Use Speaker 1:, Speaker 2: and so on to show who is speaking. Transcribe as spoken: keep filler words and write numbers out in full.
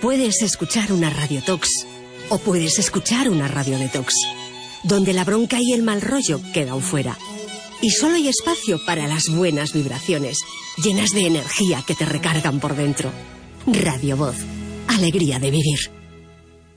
Speaker 1: Puedes escuchar una radiotox o puedes escuchar una radio detox, donde la bronca y el mal rollo quedan fuera. Y solo hay espacio para las buenas vibraciones, llenas de energía que te recargan por dentro. Radio Voz. Alegría de vivir.